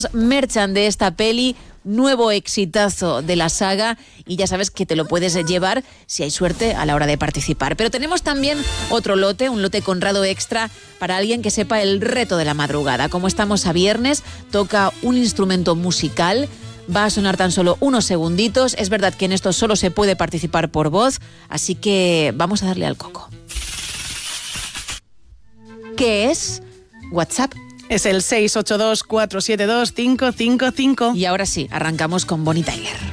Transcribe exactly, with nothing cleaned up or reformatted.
merchan de esta peli, nuevo exitazo de la saga, y ya sabes que te lo puedes llevar si hay suerte a la hora de participar. Pero tenemos también otro lote, un lote Conrado Extra para alguien que sepa el reto de la madrugada. Como estamos a viernes, toca un instrumento musical. Va a sonar tan solo unos segunditos. Es verdad que en esto solo se puede participar por voz, así que vamos a darle al coco. ¿Qué es? WhatsApp. Es el seis ocho dos, cuatro siete dos, cinco cinco cinco. Y ahora sí, arrancamos con Bonnie Tyler.